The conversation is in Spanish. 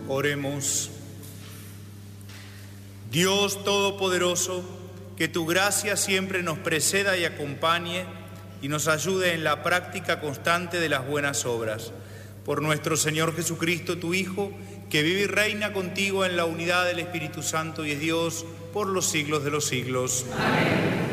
Oremos. Dios Todopoderoso, que tu gracia siempre nos preceda y acompañe y nos ayude en la práctica constante de las buenas obras. Por nuestro Señor Jesucristo, tu Hijo, que vive y reina contigo en la unidad del Espíritu Santo y es Dios por los siglos de los siglos. Amén.